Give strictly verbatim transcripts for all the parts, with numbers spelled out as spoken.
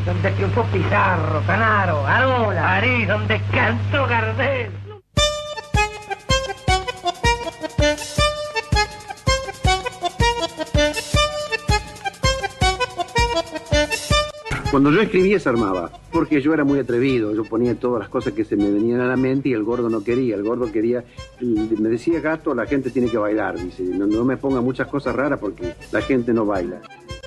donde triunfó Pizarro, Canaro, Arola, París, donde cantó Gardel. Cuando yo escribía se armaba, porque yo era muy atrevido, yo ponía todas las cosas que se me venían a la mente y el gordo no quería, el gordo quería, me decía Gato, la gente tiene que bailar, dice, no, no me ponga muchas cosas raras porque la gente no baila.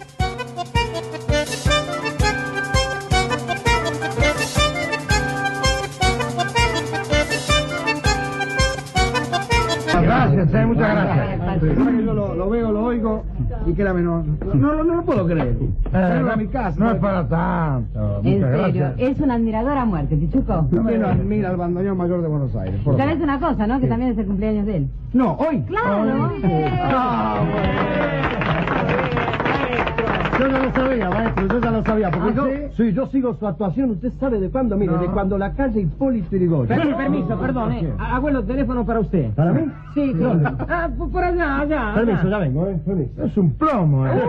Gracias, eh, muchas gracias. Yo lo, lo veo, lo oigo y que la menor. No, no, no lo puedo creer. Eh, a mi casa. No es para tanto. En serio, gracias. Es un admirador a muerte, Pichuco. ¿Quién admira al bandoneón mayor de Buenos Aires? ¿Sabes una cosa, no? Que sí. También es el cumpleaños de él. No, hoy. Claro. Hoy. Ah, bueno. Yo ya lo sabía, maestro, yo ya lo sabía, porque ¿Ah, yo, sí? sí, yo sigo su actuación, usted sabe de cuándo, mire, no. de cuando la calle Hipólito Yrigoyen. Permiso, permiso, perdón, eh. Abuelo, teléfono para usted. ¿Para mí? Sí, ¿dónde? Ah, por allá, allá. Permiso, allá. ya vengo, eh, permiso. Es un plomo, eh.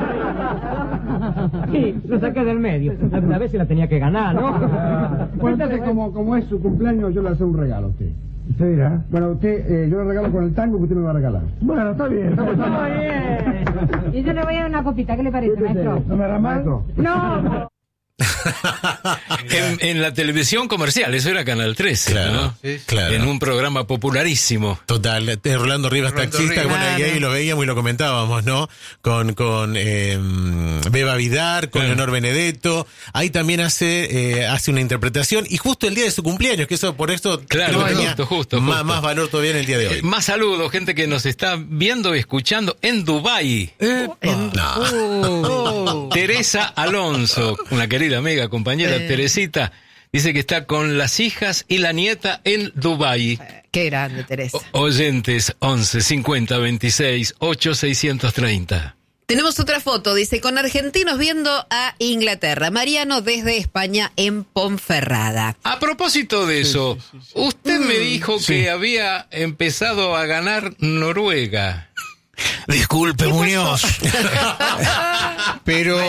Sí, lo saqué del medio. Alguna vez se la tenía que ganar, ¿no? Pues entonces, como, como es su cumpleaños, yo le hago un regalo a usted. ¿Usted dirá? Bueno, usted, eh, yo le regalo con el tango que usted me va a regalar. Bueno, está bien. Está bien. Muy bien. Y yo le voy a dar una copita, ¿qué le parece, maestro? ¿No me hará mal? No. en, en la televisión comercial, eso era Canal trece, claro, ¿no? Sí, claro. En un programa popularísimo. Total, Rolando Rivas, Rolando taxista, Rivas. Bueno, y ahí lo veíamos y lo comentábamos, ¿no? Con, con eh, Beba Vidar, con claro. Leonor Benedetto. Ahí también hace, eh, hace una interpretación, y justo el día de su cumpleaños, que eso por esto claro, tenía justo, justo, más, justo. más valor todavía en el día de hoy. Eh, más saludos, gente que nos está viendo y escuchando en Dubái. Eh, en, no. oh. Teresa Alonso, una querida amiga, compañera eh. Teresita, dice que está con las hijas y la nieta en Dubái. Qué grande, Teresa. O- oyentes once cincuenta veintiséis ocho seiscientos treinta. Tenemos otra foto, dice, con argentinos viendo a Inglaterra. Mariano desde España en Ponferrada. A propósito de eso, sí, sí, sí, sí. usted mm, me dijo sí. que había empezado a ganar Noruega. Disculpe, Muñoz. Pero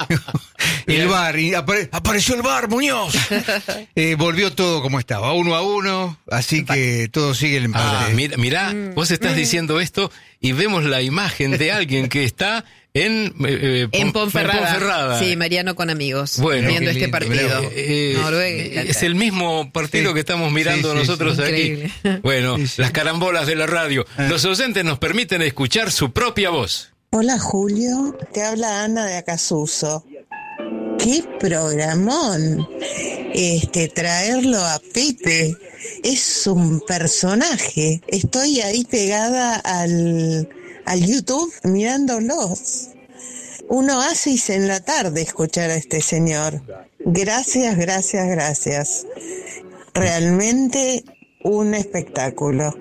el bar, y apare, apareció el bar, Muñoz. Eh, volvió todo como estaba, uno a uno, así que todo sigue el empate. Ah, mira, mira mm. vos estás mm. diciendo esto y vemos la imagen de alguien que está en eh, en Ponferrada. Ponferrada. Sí, Mariano con amigos, bueno, viendo este lindo, partido. Eh, Noruega, es el mismo partido sí. que estamos mirando sí, sí, nosotros sí. aquí. Increíble. Bueno, sí, sí. las carambolas de la radio. Ah. Los oyentes nos permiten escuchar su propia voz. Hola, Julio. Te habla Ana de Acasuso. ¡Qué programón! Este, traerlo a Pepe es un personaje. Estoy ahí pegada al... al YouTube mirándolos. Un oasis en la tarde escuchar a este señor. Gracias, gracias, gracias. Realmente un espectáculo.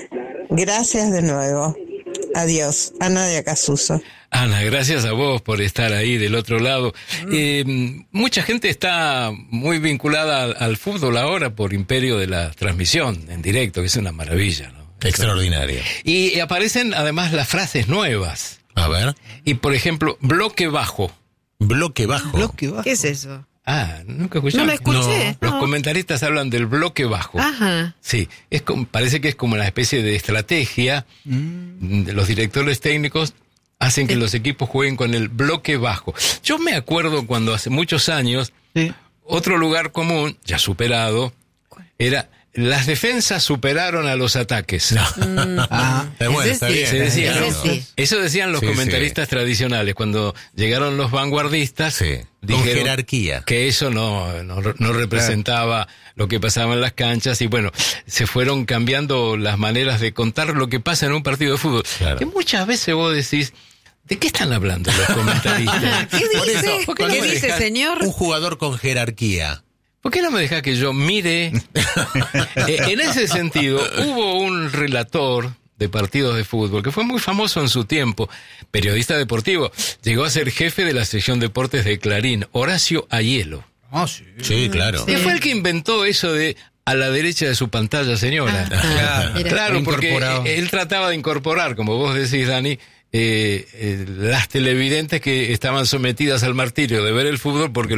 Gracias de nuevo. Adiós. Ana de Acasuso. Ana, gracias a vos por estar ahí del otro lado. Mm. Eh, mucha gente está muy vinculada al, al fútbol ahora por imperio de la transmisión en directo, que es una maravilla, ¿no? Extraordinaria. Y aparecen además las frases nuevas. A ver. Y por ejemplo, bloque bajo. Bloque bajo. Bloque bajo. ¿Qué es eso? Ah, nunca escuchaste. No la escuché. No. Los no. comentaristas hablan del bloque bajo. Ajá. Sí, es como, parece que es como una especie de estrategia. Mm. De los directores técnicos hacen que sí. los equipos jueguen con el bloque bajo. Yo me acuerdo cuando hace muchos años, sí. otro lugar común, ya superado, era... Las defensas superaron a los ataques. No. Mm. Ah, bueno, está bien. Se decía, ¿no? Sí. Eso decían los sí, comentaristas sí. tradicionales. Cuando llegaron los vanguardistas, sí. dijeron con jerarquía. Que eso no, no, no representaba claro. lo que pasaba en las canchas. Y bueno, se fueron cambiando las maneras de contar lo que pasa en un partido de fútbol. Claro. Que muchas veces vos decís, ¿de qué están hablando los comentaristas? ¿Qué dice, eso, ¿Qué ¿qué dice señor? Un jugador con jerarquía. ¿Por qué no me dejas que yo mire? eh, en ese sentido, hubo un relator de partidos de fútbol que fue muy famoso en su tiempo, periodista deportivo, llegó a ser jefe de la sección deportes de Clarín, Horacio Aiello. Ah, sí. Sí, claro. Y fue el que inventó eso de a la derecha de su pantalla, señora. Ah, claro, claro porque él trataba de incorporar, como vos decís, Dani, eh, eh, las televidentes que estaban sometidas al martirio de ver el fútbol porque